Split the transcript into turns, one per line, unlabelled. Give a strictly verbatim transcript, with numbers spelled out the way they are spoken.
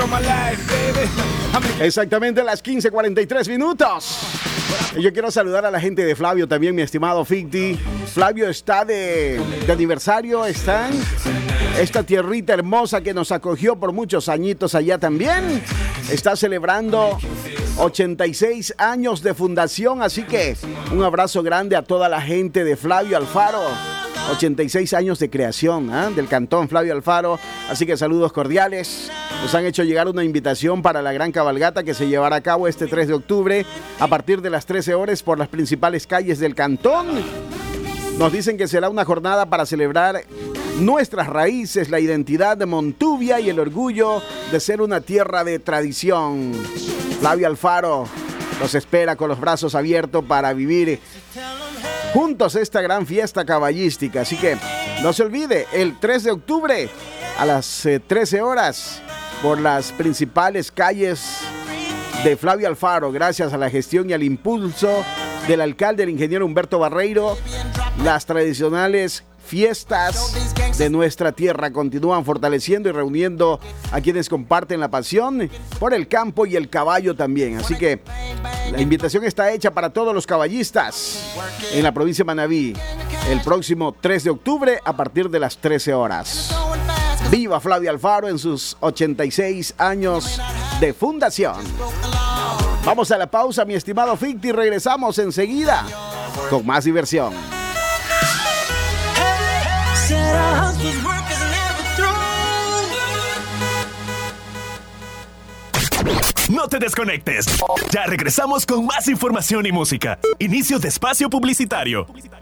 Exactamente a las quince cuarenta y tres minutos. Yo quiero saludar a la gente de Flavio también, mi estimado Ficti. Flavio está de, de aniversario, está en esta tierrita hermosa que nos acogió por muchos añitos allá también. Está celebrando ochenta y seis años de fundación, así que un abrazo grande a toda la gente de Flavio Alfaro. ochenta y seis años de creación, ¿eh? Del cantón Flavio Alfaro, así que saludos cordiales. Nos han hecho llegar una invitación para la gran cabalgata que se llevará a cabo este tres de octubre a partir de las trece horas por las principales calles del cantón. Nos dicen que será una jornada para celebrar nuestras raíces, la identidad de Montuvia y el orgullo de ser una tierra de tradición. Flavio Alfaro los espera con los brazos abiertos para vivir juntos esta gran fiesta caballística. Así que no se olvide, el tres de octubre a las eh, trece horas por las principales calles de Flavio Alfaro, gracias a la gestión y al impulso del alcalde, el ingeniero Humberto Barreiro. Las tradicionales fiestas de nuestra tierra continúan fortaleciendo y reuniendo a quienes comparten la pasión por el campo y el caballo también. Así que la invitación está hecha para todos los caballistas en la provincia de Manabí el próximo tres de octubre a partir de las trece horas. Viva Flavio Alfaro en sus ochenta y seis años de fundación. Vamos a la pausa, mi estimado Ficti, regresamos enseguida con más diversión.
No te desconectes. Ya regresamos con más información y música. Inicio de espacio publicitario.